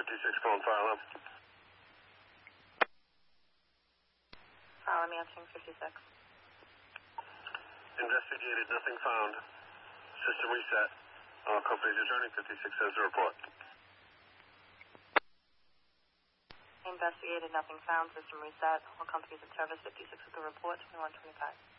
56 calling fire alarm. Fire alarm answering 56. Investigated, nothing found. System reset. All companies returning. 56 says the report. Investigated, nothing found. System reset. All companies in service. 56 with the report. 2125.